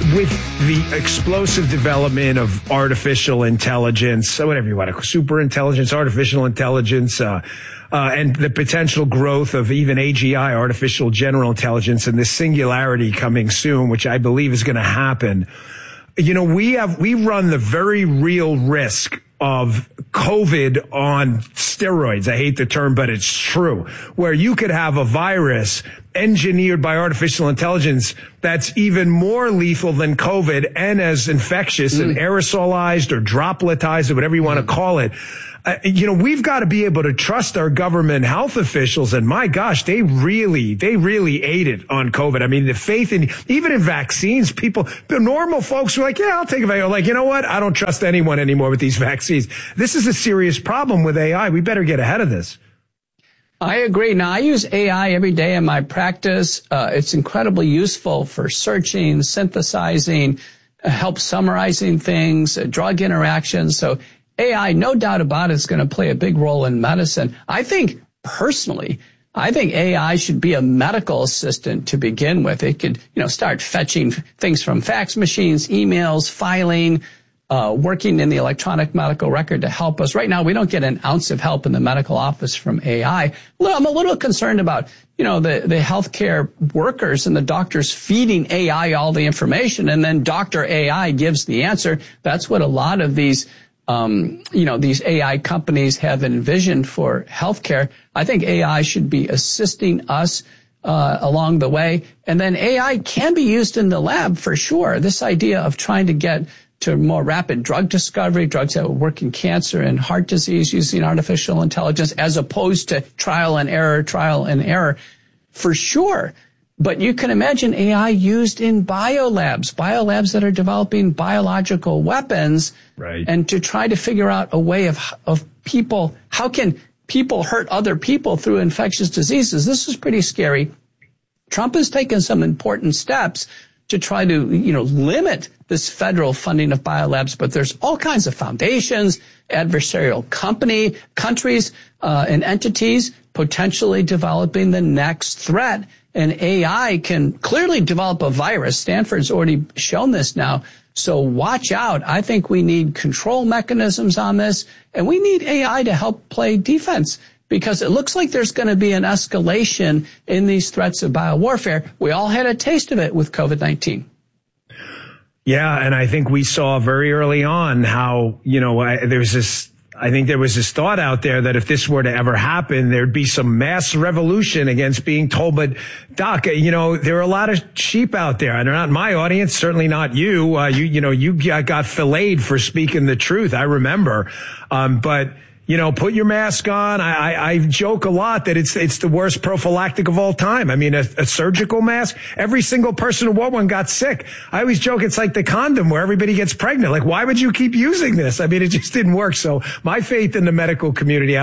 with the explosive development of artificial intelligence, so whatever you want to, super intelligence, artificial intelligence, and the potential growth of even AGI, artificial general intelligence, and this singularity coming soon, which I believe is going to happen. You know, we run the very real risk of COVID on steroids. I hate the term, but it's true, where you could have a virus engineered by artificial intelligence that's even more lethal than COVID and as infectious and aerosolized or dropletized or whatever you want to call it. You know, we've got to be able to trust our government health officials. And my gosh, they really ate it on COVID. I mean, the faith in, even in vaccines, the normal folks were like, yeah, I'll take a vaccine. Like, you know what? I don't trust anyone anymore with these vaccines. This is a serious problem with AI. We better get ahead of this. I agree. Now, I use AI every day in my practice. It's incredibly useful for searching, synthesizing, help summarizing things, drug interactions. So AI, no doubt about it, is going to play a big role in medicine. I think AI should be a medical assistant to begin with. It could, start fetching things from fax machines, emails, filing, working in the electronic medical record to help us. Right now, we don't get an ounce of help in the medical office from AI. Well, I'm a little concerned about, the healthcare workers and the doctors feeding AI all the information, and then Dr. AI gives the answer. That's what a lot of these these AI companies have envisioned for healthcare. I think AI should be assisting us along the way. And then AI can be used in the lab for sure. This idea of trying to get to more rapid drug discovery, drugs that will work in cancer and heart disease using artificial intelligence, as opposed to trial and error, for sure. But you can imagine AI used in biolabs that are developing biological weapons, right? And to try to figure out a way of people, how can people hurt other people through infectious diseases? This is pretty scary. Trump has taken some important steps to try to, limit this federal funding of biolabs, but there's all kinds of foundations, adversarial countries, and entities potentially developing the next threat. And AI can clearly develop a virus. Stanford's already shown this now. So watch out. I think we need control mechanisms on this, and we need AI to help play defense, because it looks like there's going to be an escalation in these threats of biowarfare. We all had a taste of it with COVID-19. Yeah, and I think we saw very early on how, I think there was this thought out there that if this were to ever happen, there'd be some mass revolution against being told. But Doc, there are a lot of sheep out there, and they're not my audience, certainly not you. You got filleted for speaking the truth. I remember. But put your mask on. I joke a lot that it's the worst prophylactic of all time. I mean, a surgical mask, every single person who wore one got sick. I always joke it's like the condom where everybody gets pregnant. Like, why would you keep using this? I mean, it just didn't work. So my faith in the medical community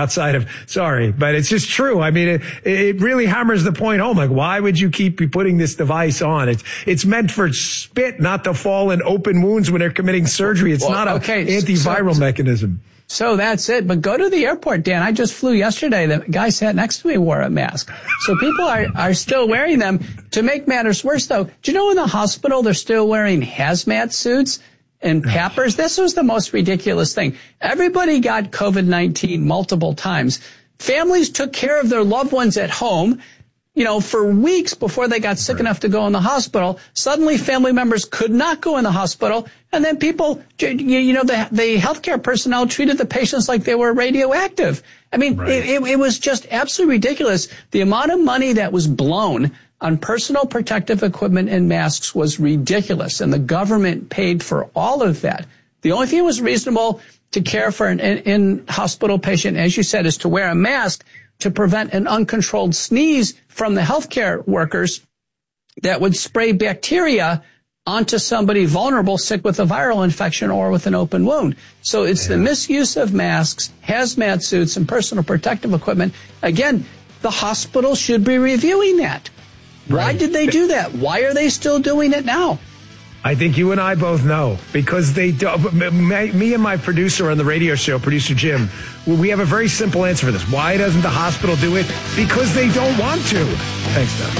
but it's just true. I mean, it really hammers the point home. Like, why would you keep putting this device on? It's meant for spit, not to fall in open wounds when they're committing surgery. It's not an antiviral mechanism. So that's it. But go to the airport, Dan. I just flew yesterday. The guy sat next to me wore a mask. So people are still wearing them. To make matters worse, though, do you know in the hospital they're still wearing hazmat suits and PAPRs? This was the most ridiculous thing. Everybody got COVID-19 multiple times. Families took care of their loved ones at home, for weeks before they got sick enough to go in the hospital. Suddenly family members could not go in the hospital. And then people, the healthcare personnel treated the patients like they were radioactive. I mean, it was just absolutely ridiculous. The amount of money that was blown on personal protective equipment and masks was ridiculous. And the government paid for all of that. The only thing that was reasonable to care for an in-hospital patient, as you said, is to wear a mask to prevent an uncontrolled sneeze from the healthcare workers that would spray bacteria onto somebody vulnerable, sick with a viral infection or with an open wound. So it's the misuse of masks, hazmat suits, and personal protective equipment. Again, the hospital should be reviewing that. Why did they do that? Why are they still doing it now? I think you and I both know, because they don't. Me and my producer on the radio show, producer Jim, we have a very simple answer for this. Why doesn't the hospital do it? Because they don't want to. Thanks, Doug.